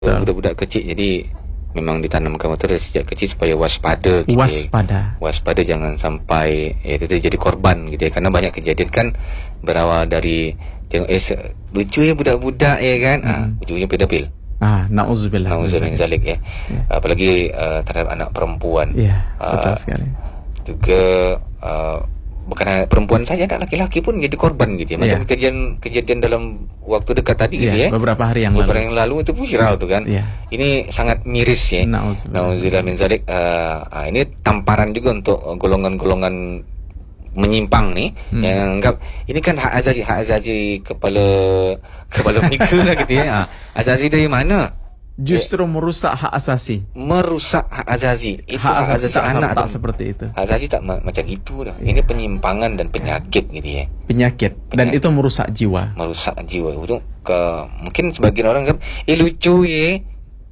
budak-budak kecil. Jadi memang ditanamkan betul sejak kecil supaya waspada gitu. Waspada jangan sampai itu jadi korban gitu ya. Karena banyak kejadian kan berawal dari tengok lucu ya budak-budak ya kan. Ujungnya pedofil. Na'udzubillah min zalik ya. Apalagi terhadap anak perempuan. Betul sekali. Juga bukan anak perempuan saja, anak laki-laki pun jadi korban gitu ya. Macam kejadian dalam waktu dekat tadi gitu ya. Beberapa hari yang lalu itu pun viral tuh kan. Ini sangat miris ya. Na'udzubillah min zalik. Ini tamparan juga untuk golongan-golongan menyimpang nih yang anggap ini kan hak azazi kepala mereka lah gitu ya. Azazi dari mana? Justru merusak hak asasi. Merusak hak azazi. Itu hak azazi anak tak seperti itu. Hak azazi tak macam gitu dah. Ini penyimpangan dan penyakit gitu ya. Penyakit. Dan itu merusak jiwa. Merusak jiwa. Itu mungkin sebagian orang kan lucu ya.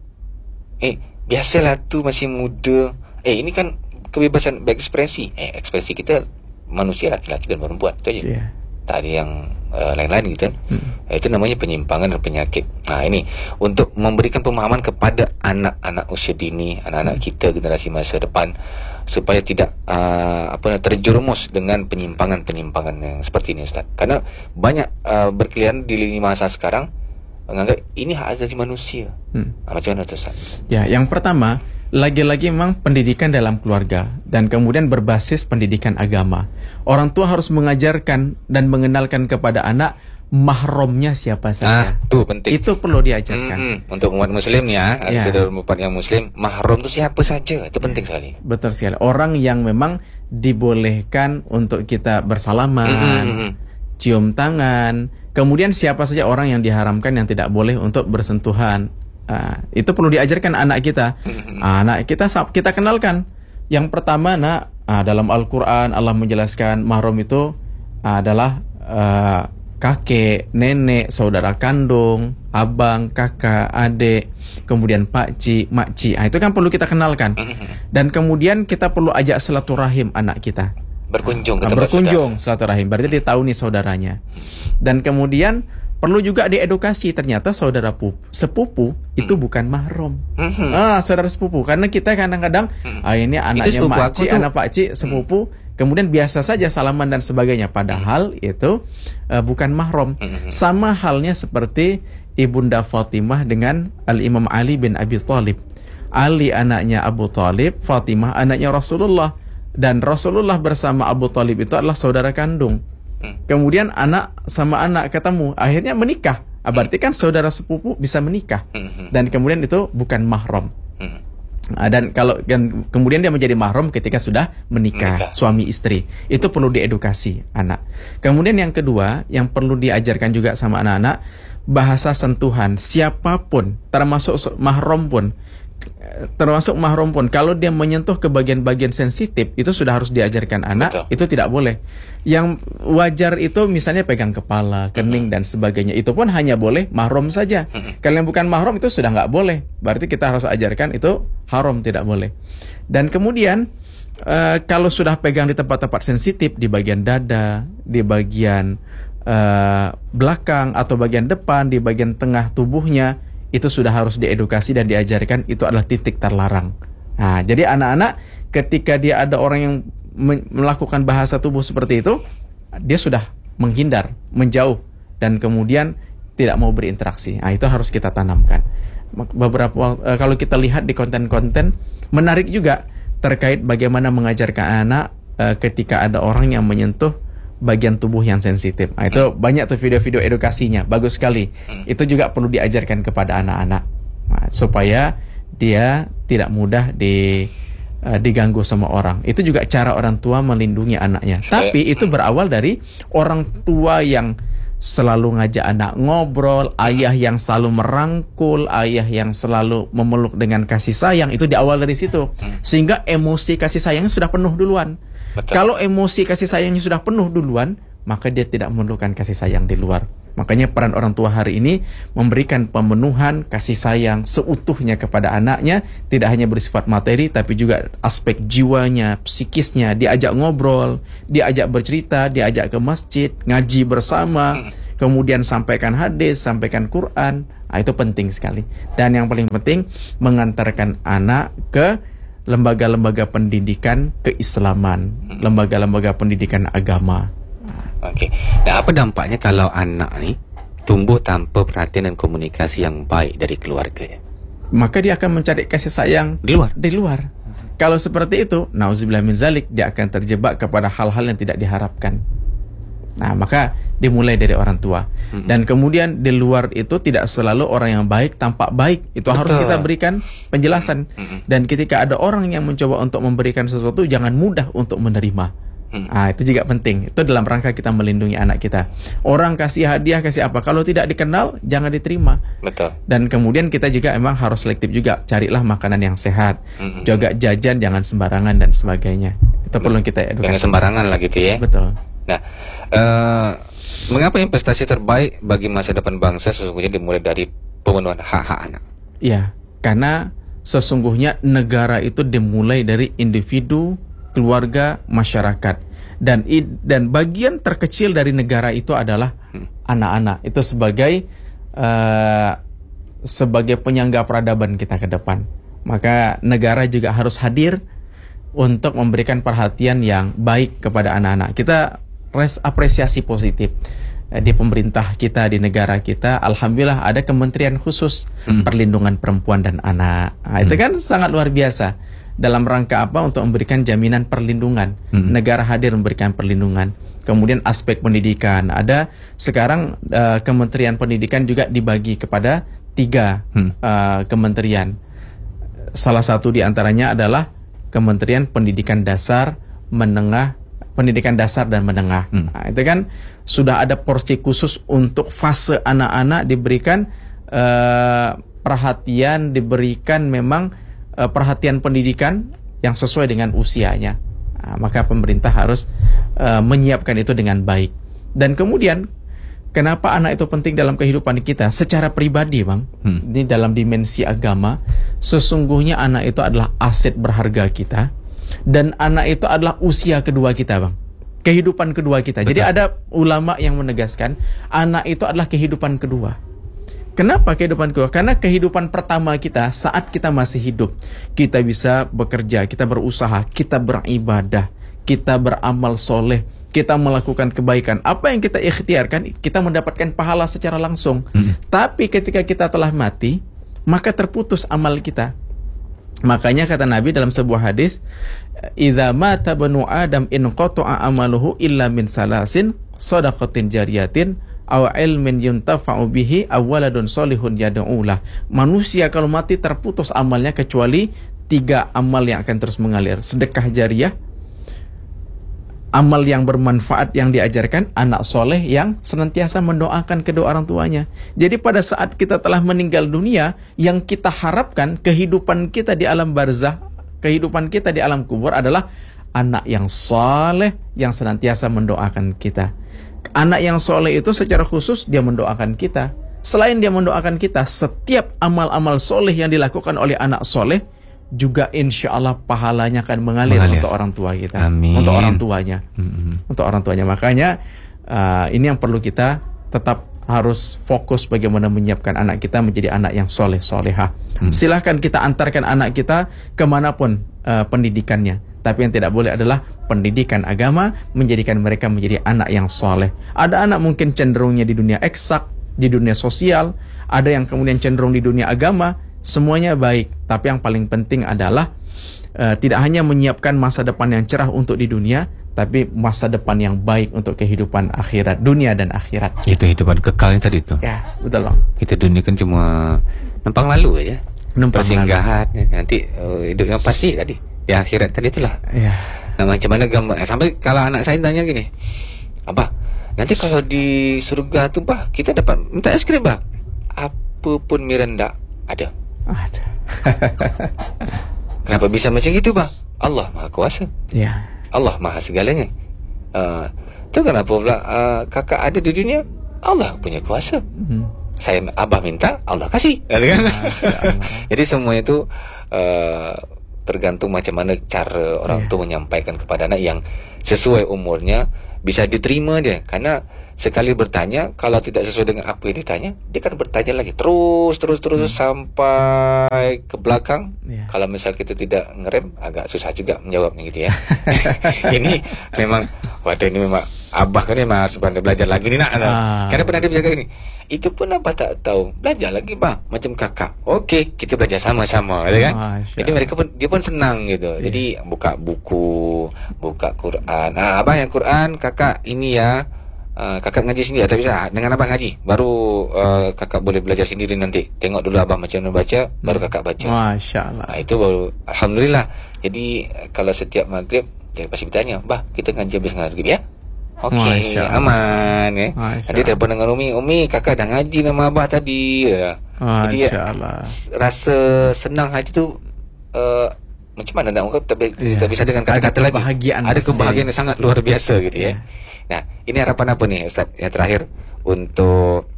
Biasalah tu masih muda. Ini kan kebebasan berekspresi. Ekspresi kita manusia laki-laki dan perempuan itu aja. Tak ada yang lain-lain gitu kan. Itu namanya penyimpangan dan penyakit. Ini untuk memberikan pemahaman kepada anak-anak usia dini, anak-anak kita generasi masa depan supaya tidak terjerumus dengan penyimpangan-penyimpangan yang seperti ini, Ustaz. Karena banyak berkeliaran di lini masa sekarang menganggap ini hak asasi manusia. Macam mana Ustaz? Ya, yang pertama lagi-lagi memang pendidikan dalam keluarga dan kemudian berbasis pendidikan agama. Orang tua harus mengajarkan dan mengenalkan kepada anak mahramnya siapa saja. Itu penting. Itu perlu diajarkan. Untuk umat muslim ya, saudara umat yang muslim, mahram itu siapa saja. Itu penting sekali. Betul sekali. Orang yang memang dibolehkan untuk kita bersalaman, cium tangan. Kemudian siapa saja orang yang diharamkan, yang tidak boleh untuk bersentuhan. Itu perlu diajarkan anak kita. Anak kita kenalkan. Yang pertama, dalam Al-Quran Allah menjelaskan mahram itu adalah kakek, nenek, saudara kandung, abang, kakak, adik, kemudian pakcik, makcik. Itu kan perlu kita kenalkan. Dan kemudian kita perlu ajak silaturahim anak kita. Berkunjung silaturahim. Berarti dia tahu nih saudaranya. Dan kemudian perlu juga diedukasi, ternyata saudara sepupu itu bukan mahram. Saudara sepupu. Karena kita kadang-kadang ini anaknya makcik, anak pakcik, sepupu, kemudian biasa saja salaman dan sebagainya. Padahal itu bukan mahram. Sama halnya seperti Ibunda Fatimah dengan Al-Imam Ali bin Abi Thalib. Ali anaknya Abu Thalib, Fatimah anaknya Rasulullah. Dan Rasulullah bersama Abu Thalib itu adalah saudara kandung. Kemudian anak sama anak ketemu, akhirnya menikah. Berarti kan saudara sepupu bisa menikah. Dan kemudian itu bukan mahram. Dan kemudian dia menjadi mahram ketika sudah menikah, suami istri. Itu perlu diedukasi anak. Kemudian yang kedua, yang perlu diajarkan juga sama anak-anak, bahasa sentuhan. Siapapun, termasuk mahram pun, kalau dia menyentuh ke bagian-bagian sensitif, itu sudah harus diajarkan anak. Itu tidak boleh. Yang wajar itu misalnya pegang kepala, kening dan sebagainya. Itu pun hanya boleh mahram saja. Kalau yang bukan mahram itu sudah nggak boleh. Berarti kita harus ajarkan itu haram, tidak boleh. Dan kemudian kalau sudah pegang di tempat-tempat sensitif, di bagian dada, di bagian belakang atau bagian depan, di bagian tengah tubuhnya, itu sudah harus diedukasi dan diajarkan itu adalah titik terlarang. Jadi anak-anak ketika dia ada orang yang melakukan bahasa tubuh seperti itu, dia sudah menghindar, menjauh, dan kemudian tidak mau berinteraksi. Itu harus kita tanamkan. Kalau kita lihat di konten-konten, menarik juga terkait bagaimana mengajarkan anak ketika ada orang yang menyentuh bagian tubuh yang sensitif. Itu banyak tuh video-video edukasinya, bagus sekali. Itu juga perlu diajarkan kepada anak-anak supaya dia tidak mudah diganggu sama orang. Itu juga cara orang tua melindungi anaknya. Tapi itu berawal dari orang tua yang selalu ngajak anak ngobrol, ayah yang selalu merangkul, ayah yang selalu memeluk dengan kasih sayang. Itu di awal dari situ. Sehingga emosi kasih sayangnya sudah penuh duluan. Kalau emosi kasih sayangnya sudah penuh duluan, maka dia tidak memerlukan kasih sayang di luar. Makanya peran orang tua hari ini memberikan pemenuhan kasih sayang seutuhnya kepada anaknya, tidak hanya bersifat materi tapi juga aspek jiwanya, psikisnya, diajak ngobrol, diajak bercerita, diajak ke masjid, ngaji bersama, kemudian sampaikan hadis, sampaikan Quran. Itu penting sekali. Dan yang paling penting, mengantarkan anak ke lembaga-lembaga pendidikan keislaman, lembaga-lembaga pendidikan agama. Oke. Nah, apa dampaknya kalau anak nih tumbuh tanpa perhatian dan komunikasi yang baik dari keluarganya? Maka dia akan mencari kasih sayang di luar. Kalau seperti itu, nauzubillah min zalik, dia akan terjebak kepada hal-hal yang tidak diharapkan. Nah, maka dimulai dari orang tua. Dan kemudian di luar itu tidak selalu orang yang baik tampak baik. Itu harus kita berikan penjelasan. Dan ketika ada orang yang mencoba untuk memberikan sesuatu, jangan mudah untuk menerima. Itu juga penting. Itu dalam rangka kita melindungi anak kita. Orang kasih hadiah, kasih apa, kalau tidak dikenal, jangan diterima. Betul. Dan kemudian kita juga emang harus selektif juga. Carilah makanan yang sehat. Jaga jajan, jangan sembarangan dan sebagainya. Itu perlu kita edukasi. Jangan sembarangan lah gitu ya. Betul. Nah, mengapa investasi terbaik bagi masa depan bangsa sesungguhnya dimulai dari pemenuhan hak-hak anak? Iya, karena sesungguhnya negara itu dimulai dari individu, keluarga, masyarakat, dan bagian terkecil dari negara itu adalah anak-anak. Itu sebagai penyangga peradaban kita ke depan. Maka negara juga harus hadir untuk memberikan perhatian yang baik kepada anak-anak. Kita apresiasi positif di pemerintah kita, di negara kita. Alhamdulillah ada kementerian khusus perlindungan perempuan dan anak. Itu kan sangat luar biasa. Dalam rangka apa? Untuk memberikan jaminan perlindungan. Negara hadir memberikan perlindungan. Kemudian aspek pendidikan. Ada sekarang kementerian pendidikan juga dibagi kepada 3 kementerian. Salah satu di antaranya adalah Kementerian Pendidikan Dasar, Pendidikan Dasar dan Menengah. Itu kan sudah ada porsi khusus untuk fase anak-anak diberikan perhatian, diberikan memang perhatian pendidikan yang sesuai dengan usianya. Maka pemerintah harus menyiapkan itu dengan baik. Dan kemudian kenapa anak itu penting dalam kehidupan kita? Secara pribadi, Bang, ini dalam dimensi agama, sesungguhnya anak itu adalah aset berharga kita. Dan anak itu adalah usia kedua kita, Bang. Kehidupan kedua kita. Betul. Jadi ada ulama yang menegaskan anak itu adalah kehidupan kedua. Kenapa kehidupan kedua? Karena kehidupan pertama kita saat kita masih hidup, kita bisa bekerja, kita berusaha, kita beribadah, kita beramal soleh, kita melakukan kebaikan. Apa yang kita ikhtiarkan, kita mendapatkan pahala secara langsung. Tapi ketika kita telah mati, maka terputus amal kita. Makanya kata Nabi dalam sebuah hadis, idza mata banu adam in qata'a amaluhu illa min salasin, shadaqatin jariyatin, aw ilmin yuntafa'u bihi, aw waladun sholihun yad'ulah. Manusia kalau mati terputus amalnya kecuali 3 amal yang akan terus mengalir. Sedekah jariyah, amal yang bermanfaat yang diajarkan, anak soleh yang senantiasa mendoakan kedua orang tuanya. Jadi pada saat kita telah meninggal dunia, yang kita harapkan kehidupan kita di alam barzah, kehidupan kita di alam kubur adalah anak yang soleh yang senantiasa mendoakan kita. Anak yang soleh itu secara khusus dia mendoakan kita. Selain dia mendoakan kita, setiap amal-amal soleh yang dilakukan oleh anak soleh juga insya Allah pahalanya akan mengalir untuk orang tua kita. Amin. Untuk orang tuanya. Untuk orang tuanya. Makanya ini yang perlu kita tetap harus fokus bagaimana menyiapkan anak kita menjadi anak yang soleh solehah. Silahkan kita antarkan anak kita kemanapun pendidikannya. Tapi yang tidak boleh adalah pendidikan agama menjadikan mereka menjadi anak yang soleh. Ada anak mungkin cenderungnya di dunia eksak, di dunia sosial. Ada yang kemudian cenderung di dunia agama. Semuanya baik, tapi yang paling penting adalah tidak hanya menyiapkan masa depan yang cerah untuk di dunia, tapi masa depan yang baik untuk kehidupan akhirat, dunia dan akhirat. Itu kehidupan kekalnya tadi itu. Ya, betul, Bang. Kita dunia kan cuma numpang lalu aja. Numpang persinggahan, nanti hidup yang pasti tadi. Di akhirat tadi itulah. Ya. Nah, macam mana gambar? Sampai kalau anak saya tanya gini, Abah, nanti kalau di surga tuh, Bah, kita dapat minta es krim, Bah. Apapun Miranda ada. Ada. Kenapa bisa macam itu, Bang? Allah Maha Kuasa. Ya. Allah Maha segalanya. Itu kenapa pula kakak ada di dunia? Allah punya kuasa. Saya Abah minta, Allah kasih. Jadi semuanya itu tergantung macam mana cara orang tua menyampaikan kepada anak yang sesuai umurnya bisa diterima dia. Karena sekali bertanya, kalau tidak sesuai dengan apa yang ditanya, dia kan bertanya lagi terus sampai ke belakang. Kalau misal kita tidak ngerem, agak susah juga menjawabnya gitu ya. Ini memang, waduh, ini memang abah kan memang harus pandai belajar lagi nih nak. Karena pernah dia jaga ini. Itu pun abah tak tahu, belajar lagi bah, macam kakak. Oke, kita belajar sama-sama, gitu kan? Jadi dia pun senang gitu. Jadi buka buku, buka Quran. Abah yang Quran, kakak ini ya. Kakak ngaji sendiri, tak bisa dengan abah ngaji. Baru kakak boleh belajar sendiri nanti. Tengok dulu abah macam mana baca, baru kakak baca. Masya Allah. Itu baru, alhamdulillah. Jadi kalau setiap maghrib dia pasti bertanya, bah kita ngaji habis maghrib ya? Oke, aman ya. Nanti telepon dengan Umi kakak dah ngaji nama abah tadi ya. Jadi rasa senang hati tu macam mana nak ungkap, tak bisa dengan kata-kata lagi. Ada kebahagiaan yang sangat luar biasa gitu ya. Nah, ini harapan apa nih Ustaz yang terakhir untuk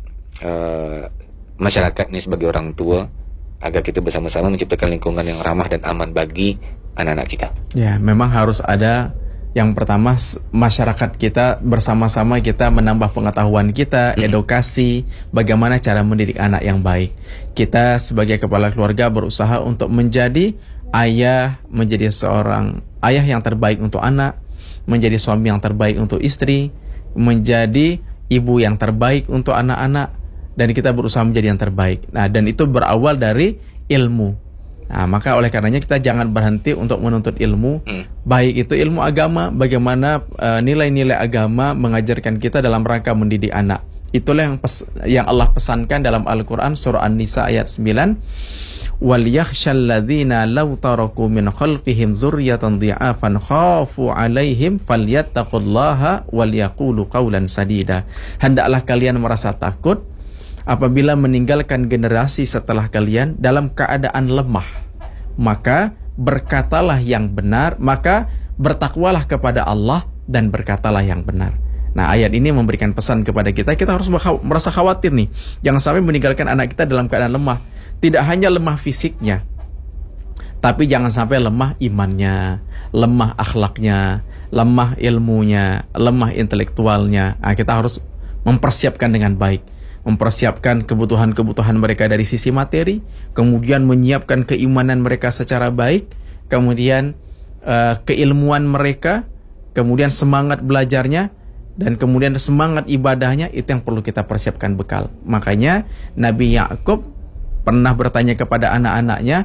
masyarakat nih sebagai orang tua, agar kita bersama-sama menciptakan lingkungan yang ramah dan aman bagi anak-anak kita? Ya, memang harus ada. Yang pertama, masyarakat kita bersama-sama kita menambah pengetahuan kita, edukasi, bagaimana cara mendidik anak yang baik. Kita sebagai kepala keluarga berusaha untuk menjadi ayah, menjadi seorang ayah yang terbaik untuk anak, menjadi suami yang terbaik untuk istri, menjadi ibu yang terbaik untuk anak-anak, dan kita berusaha menjadi yang terbaik. Nah, dan itu berawal dari ilmu. Nah, maka oleh karenanya kita jangan berhenti untuk menuntut ilmu, baik itu ilmu agama, bagaimana nilai-nilai agama mengajarkan kita dalam rangka mendidik anak. Itulah yang Allah pesankan dalam Al-Quran surah An-Nisa ayat 9. وَلْيَخْشَى الَّذِينَ لَوْ تَرَكُوا مِنْ خَلْفِهِمْ ذُرِّيَّةً ضِعَافًا خَافُوا عَلَيْهِمْ فَلْيَتَّقُوا اللَّهَ وَلْيَقُولُوا قَوْلًا سَدِيدًا. Hendaklah kalian merasa takut apabila meninggalkan generasi setelah kalian dalam keadaan lemah, maka berkatalah yang benar, maka bertakwalah kepada Allah dan berkatalah yang benar. Nah, ayat ini memberikan pesan kepada kita harus merasa khawatir nih, jangan sampai meninggalkan anak kita dalam keadaan lemah. Tidak hanya lemah fisiknya, tapi jangan sampai lemah imannya, lemah akhlaknya, lemah ilmunya, lemah intelektualnya. Nah, kita harus mempersiapkan dengan baik, mempersiapkan kebutuhan-kebutuhan mereka dari sisi materi, kemudian menyiapkan keimanan mereka secara baik, kemudian keilmuan mereka, kemudian semangat belajarnya, dan kemudian semangat ibadahnya. Itu yang perlu kita persiapkan bekal. Makanya Nabi Yakub pernah bertanya kepada anak-anaknya,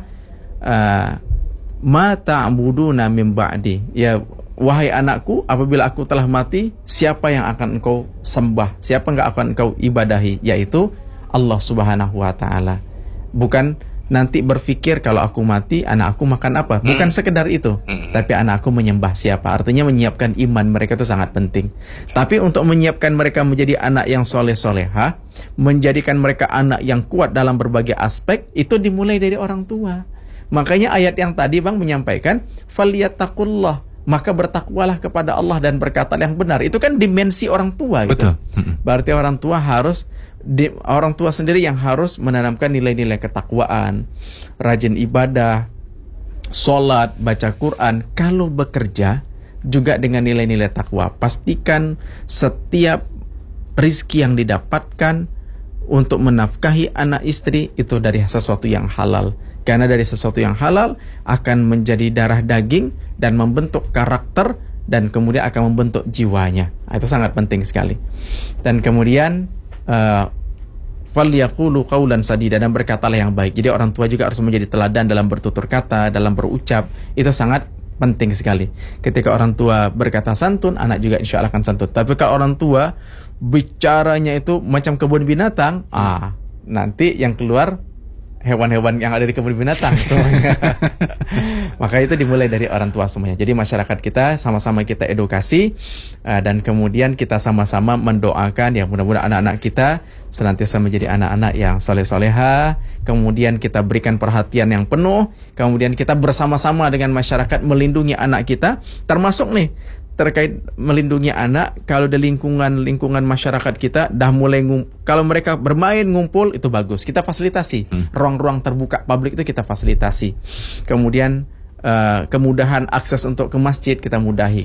ma ta'buduna min ba'di, ya wahai anakku, apabila aku telah mati, siapa yang akan engkau sembah, siapa yang akan engkau ibadahi, yaitu Allah Subhanahu wa ta'ala. Bukan nanti berpikir kalau aku mati anak aku makan apa, bukan sekedar itu, tapi anak aku menyembah siapa. Artinya menyiapkan iman mereka itu sangat penting. Tapi untuk menyiapkan mereka menjadi anak yang soleh-soleha, menjadikan mereka anak yang kuat dalam berbagai aspek, itu dimulai dari orang tua. Makanya ayat yang tadi Bang menyampaikan falyattaqullah, maka bertakwalah kepada Allah dan berkata yang benar. Itu kan dimensi orang tua gitu. Betul. Berarti orang tua sendiri yang harus menanamkan nilai-nilai ketakwaan, rajin ibadah, sholat, baca Quran. Kalau bekerja juga dengan nilai-nilai takwa. Pastikan setiap rizki yang didapatkan untuk menafkahi anak istri itu dari sesuatu yang halal. Karena dari sesuatu yang halal akan menjadi darah daging dan membentuk karakter dan kemudian akan membentuk jiwanya. Itu sangat penting sekali. Dan kemudian falyaqulu qaulan sadida, dan berkatalah yang baik. Jadi orang tua juga harus menjadi teladan dalam bertutur kata, dalam berucap. Itu sangat penting sekali. Ketika orang tua berkata santun, anak juga insya Allah akan santun. Tapi kalau orang tua bicaranya itu macam kebun binatang, nanti yang keluar hewan-hewan yang ada di kebun binatang semuanya. Maka itu dimulai dari orang tua semuanya. Jadi masyarakat kita sama-sama kita edukasi, dan kemudian kita sama-sama mendoakan ya mudah-mudahan anak-anak kita senantiasa menjadi anak-anak yang soleh-soleha. Kemudian kita berikan perhatian yang penuh. Kemudian kita bersama-sama dengan masyarakat melindungi anak kita. Termasuk nih terkait melindungi anak, kalau di lingkungan masyarakat kita dah mulai kalau mereka bermain ngumpul itu bagus, kita fasilitasi. Ruang-ruang terbuka publik itu kita fasilitasi. Kemudian kemudahan akses untuk ke masjid kita mudahi.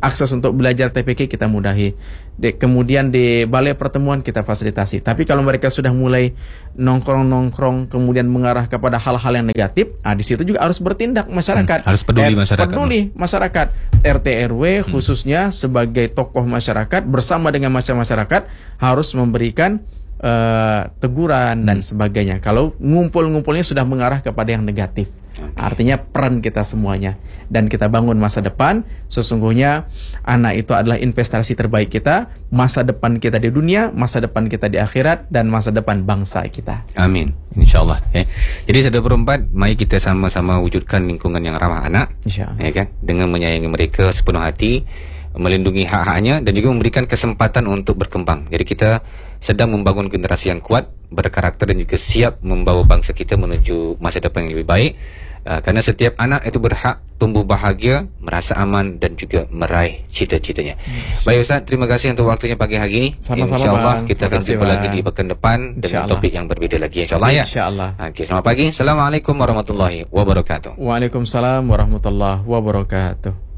akses untuk belajar TPK kita mudahi. Kemudian di balai pertemuan kita fasilitasi. Tapi kalau mereka sudah mulai nongkrong-nongkrong kemudian mengarah kepada hal-hal yang negatif, di situ juga harus bertindak masyarakat. Harus peduli masyarakat. Peduli masyarakat. RT RW khususnya sebagai tokoh masyarakat bersama dengan masyarakat harus memberikan teguran dan sebagainya. Kalau ngumpul-ngumpulnya sudah mengarah kepada yang negatif. Artinya peran kita semuanya. Dan kita bangun masa depan. Sesungguhnya anak itu adalah investasi terbaik kita. Masa depan kita di dunia, masa depan kita di akhirat, dan masa depan bangsa kita. Amin, insyaAllah. Jadi Saudara Perempat, mari kita sama-sama wujudkan lingkungan yang ramah anak, kan? Dengan menyayangi mereka sepenuh hati, melindungi hak-haknya, dan juga memberikan kesempatan untuk berkembang. Jadi kita sedang membangun generasi yang kuat, berkarakter, dan juga siap membawa bangsa kita menuju masa depan yang lebih baik. Karena setiap anak itu berhak tumbuh bahagia, merasa aman, dan juga meraih cita-citanya. Baik Ustaz, terima kasih untuk waktunya pagi hari ini. Sama-sama, InsyaAllah Bang. kita akan jumpa lagi di pekan depan dengan topik yang berbeda lagi, InsyaAllah ya. InsyaAllah. Oke, selamat pagi. Assalamualaikum warahmatullahi wabarakatuh. Waalaikumsalam warahmatullahi wabarakatuh.